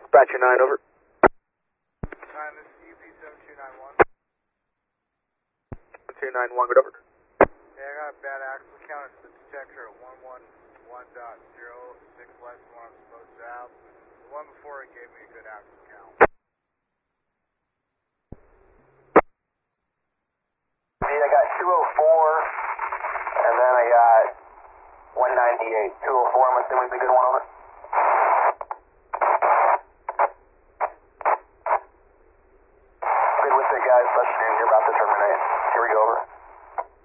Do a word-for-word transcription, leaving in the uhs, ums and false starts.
Dispatcher nine, over. nine, this is U P seven two nine one. seven two nine one, good over. Yeah, I got a bad axle count. It's the detector at one one one point zero six less than what I'm supposed to have. The one before it gave me a good axle count. See, I got two oh four, and then I got one ninety-eight. two oh four, I'm assuming is a good one over.